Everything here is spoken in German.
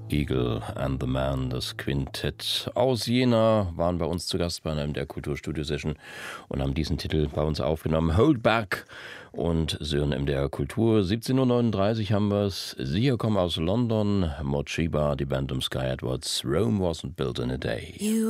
Eagle and the Man, das Quintett aus Jena, waren bei uns zu Gast bei einer MDR Kulturstudio-Session und haben diesen Titel bei uns aufgenommen, Hold Back, und Sören MDR Kultur. 17:39 Uhr haben wir es. Sie hier kommen aus London, Mochiba, die Band um Sky Edwards, Rome wasn't built in a day.